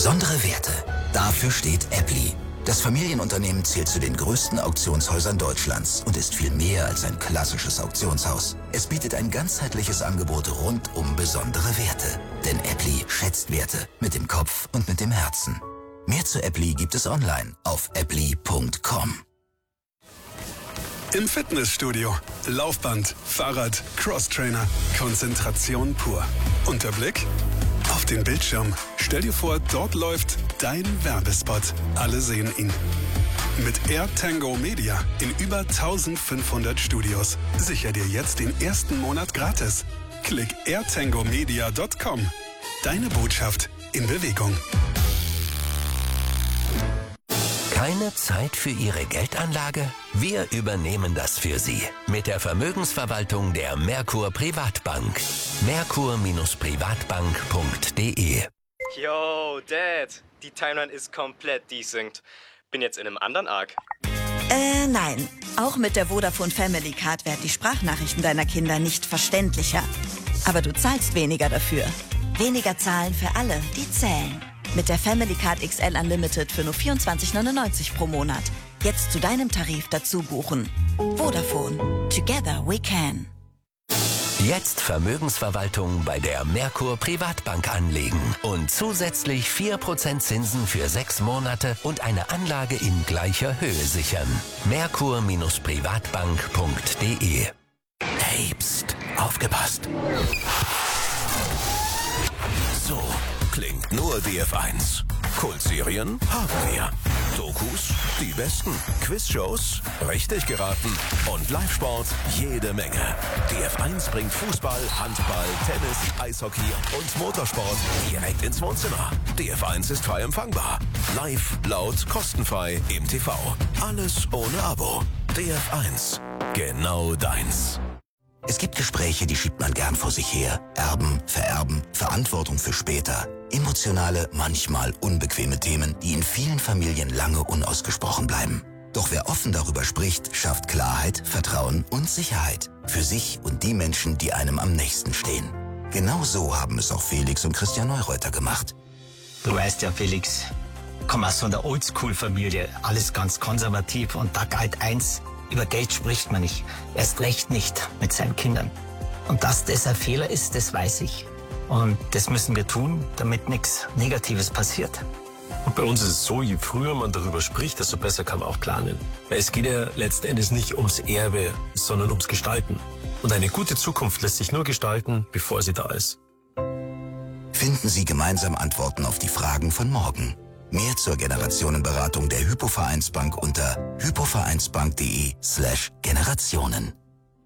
Besondere Werte. Dafür steht Appli. Das Familienunternehmen zählt zu den größten Auktionshäusern Deutschlands und ist viel mehr als ein klassisches Auktionshaus. Es bietet ein ganzheitliches Angebot rund um besondere Werte. Denn Appli schätzt Werte mit dem Kopf und mit dem Herzen. Mehr zu Appli gibt es online auf appli.com. Im Fitnessstudio. Laufband, Fahrrad, Crosstrainer. Konzentration pur. Und der Blick auf den Bildschirm. Stell dir vor, dort läuft dein Werbespot. Alle sehen ihn. Mit AirTango Media in über 1500 Studios. Sicher dir jetzt den ersten Monat gratis. Klick airtangomedia.com. Deine Botschaft in Bewegung. Keine Zeit für Ihre Geldanlage? Wir übernehmen das für Sie. Mit der Vermögensverwaltung der Merkur Privatbank. Merkur-privatbank.de. Yo, Dad. Die Timeline ist komplett desynced. Bin jetzt in einem anderen Arc. Nein. Auch mit der Vodafone Family Card werden die Sprachnachrichten deiner Kinder nicht verständlicher. Aber du zahlst weniger dafür. Weniger zahlen für alle, die zählen. Mit der Family Card XL Unlimited für nur 24,99 pro Monat. Jetzt zu deinem Tarif dazu buchen. Vodafone. Together we can. Jetzt Vermögensverwaltung bei der Merkur Privatbank anlegen und zusätzlich 4% Zinsen für 6 Monate und eine Anlage in gleicher Höhe sichern. Merkur-privatbank.de. Hey, pst, aufgepasst. So klingt nur DF1. Kultserien haben wir. Dokus, die besten. Quizshows, richtig geraten. Und Live-Sport, jede Menge. DF1 bringt Fußball, Handball, Tennis, Eishockey und Motorsport direkt ins Wohnzimmer. DF1 ist frei empfangbar. Live, laut, kostenfrei im TV. Alles ohne Abo. DF1. Genau deins. Es gibt Gespräche, die schiebt man gern vor sich her. Erben, vererben, Verantwortung für später. Emotionale, manchmal unbequeme Themen, die in vielen Familien lange unausgesprochen bleiben. Doch wer offen darüber spricht, schafft Klarheit, Vertrauen und Sicherheit. Für sich und die Menschen, die einem am nächsten stehen. Genau so haben es auch Felix und Christian Neureuter gemacht. Du weißt ja, Felix, ich komme aus so einer Oldschool-Familie. Alles ganz konservativ und da galt eins: über Geld spricht man nicht. Erst recht nicht mit seinen Kindern. Und dass das ein Fehler ist, das weiß ich. Und das müssen wir tun, damit nichts Negatives passiert. Und bei uns ist es so, je früher man darüber spricht, desto besser kann man auch planen. Weil es geht ja letzten Endes nicht ums Erbe, sondern ums Gestalten. Und eine gute Zukunft lässt sich nur gestalten, bevor sie da ist. Finden Sie gemeinsam Antworten auf die Fragen von morgen. Mehr zur Generationenberatung der Hypo-Vereinsbank unter hypovereinsbank.de/Generationen.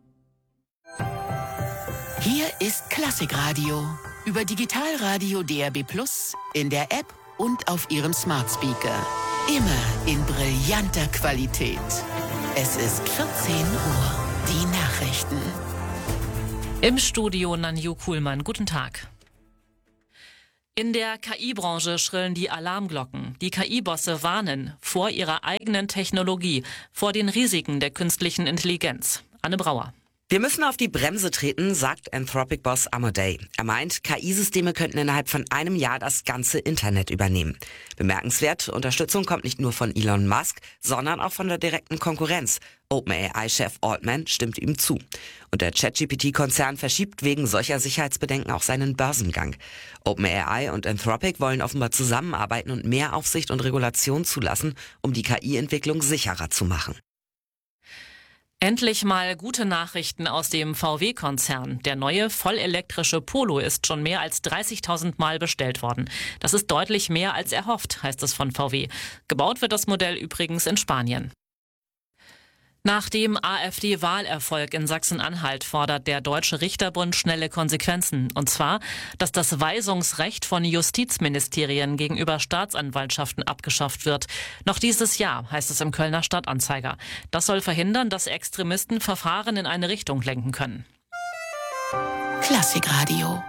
Hier ist Klassikradio über Digitalradio DAB+, in der App und auf Ihrem Smart Speaker. Immer in brillanter Qualität. Es ist 14 Uhr. Die Nachrichten. Im Studio Nanju Kuhlmann. Guten Tag. In der KI-Branche schrillen die Alarmglocken. Die KI-Bosse warnen vor ihrer eigenen Technologie, vor den Risiken der künstlichen Intelligenz. Anne Brauer. Wir müssen auf die Bremse treten, sagt Anthropic-Boss Amodei. Er meint, KI-Systeme könnten innerhalb von einem Jahr das ganze Internet übernehmen. Bemerkenswert, Unterstützung kommt nicht nur von Elon Musk, sondern auch von der direkten Konkurrenz. OpenAI-Chef Altman stimmt ihm zu. Und der ChatGPT-Konzern verschiebt wegen solcher Sicherheitsbedenken auch seinen Börsengang. OpenAI und Anthropic wollen offenbar zusammenarbeiten und mehr Aufsicht und Regulation zulassen, um die KI-Entwicklung sicherer zu machen. Endlich mal gute Nachrichten aus dem VW-Konzern. Der neue vollelektrische Polo ist schon mehr als 30.000 Mal bestellt worden. Das ist deutlich mehr als erhofft, heißt es von VW. Gebaut wird das Modell übrigens in Spanien. Nach dem AfD-Wahlerfolg in Sachsen-Anhalt fordert der Deutsche Richterbund schnelle Konsequenzen. Und zwar, dass das Weisungsrecht von Justizministerien gegenüber Staatsanwaltschaften abgeschafft wird. Noch dieses Jahr, heißt es im Kölner Stadtanzeiger. Das soll verhindern, dass Extremisten Verfahren in eine Richtung lenken können. Klassikradio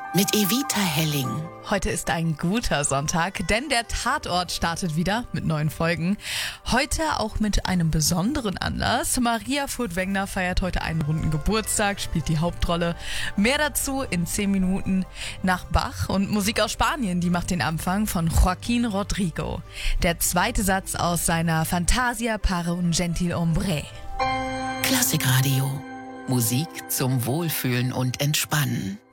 mit Evita Helling. Heute ist ein guter Sonntag, denn der Tatort startet wieder mit neuen Folgen. Heute auch mit einem besonderen Anlass. Maria Furtwängler feiert heute einen runden Geburtstag, spielt die Hauptrolle. Mehr dazu in 10 Minuten nach Bach. Und Musik aus Spanien, die macht den Anfang von Joaquín Rodrigo. Der zweite Satz aus seiner Fantasia para un gentil hombre. Klassikradio. Musik zum Wohlfühlen und Entspannen.